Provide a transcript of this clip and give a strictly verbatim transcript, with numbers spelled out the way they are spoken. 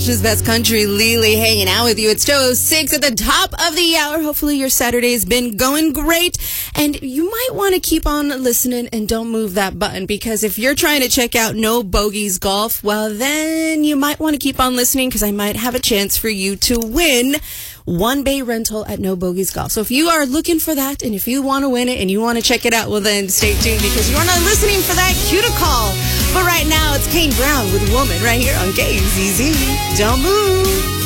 Nation's Best Country, Lily, hanging out with you. It's two oh six at the top of the hour. Hopefully your Saturday's been going great. And you might want to keep on listening and don't move that button, because if you're trying to check out No Bogeys Golf, well, then you might want to keep on listening, because I might have a chance for you to win one bay rental at No Bogeys Golf. So if you are looking for that, and if you want to win it and you want to check it out, well, then stay tuned, because you're not listening for that cue to call. But right now, it's Kane Brown with Woman right here on K Z Z. Don't move.